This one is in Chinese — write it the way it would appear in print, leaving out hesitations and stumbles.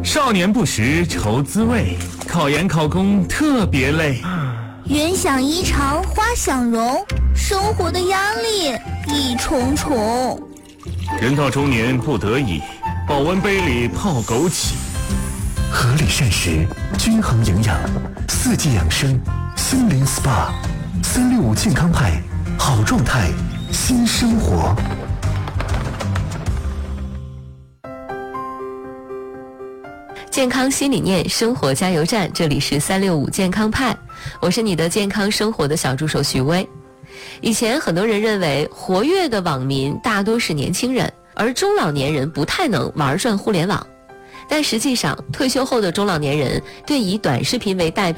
少年不识愁滋味，考研考公特别累。 云想衣裳花想容，生活的压力一重重。 人到中年不得已，保温杯里泡枸杞。 合理膳食，均衡营养，四季养生，森林 SPA，365健康派，好状态，新生活。 健康新理念，生活加油站，这里是365健康派，我是你的健康生活的小助手徐薇。以前很多人认为活跃的网民大多是年轻人，而中老年人不太能玩转互联网，但实际上退休后的中老年人对以短视频为代表